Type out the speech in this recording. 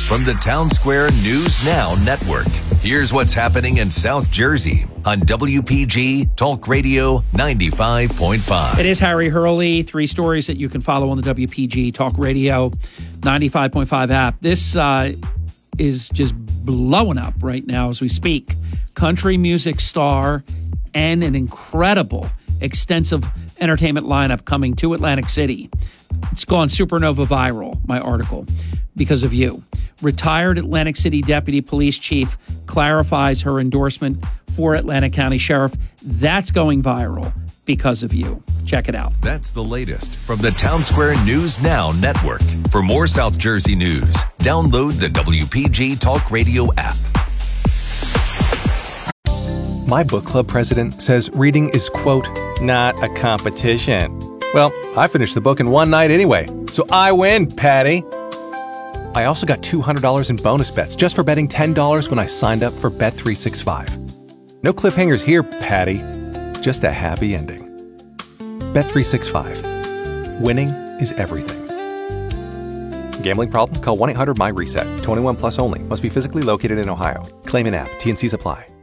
from the Town Square News Now Network. Here's what's happening in South Jersey on WPG Talk Radio 95.5. It is Harry Hurley. 3 stories that you can follow on the WPG Talk Radio 95.5 app. This is just blowing up right now as we speak. Country music star and an incredible, extensive entertainment lineup coming to Atlantic City. It's gone supernova viral, my article, because of you. Retired Atlantic City Deputy Police Chief clarifies her endorsement for Atlantic County Sheriff. That's going viral because of you. Check it out. That's the latest from the Town Square News Now Network. For more South Jersey news, download the WPG Talk Radio app. My book club president says reading is, quote, not a competition. Well, I finished the book in one night anyway, so I win, Patty. I also got $200 in bonus bets just for betting $10 when I signed up for Bet365. No cliffhangers here, Patty. Just a happy ending. Bet365. Winning is everything. Gambling problem? Call 1-800-MY-RESET. 21 plus only. Must be physically located in Ohio. Claim in app. T&Cs apply.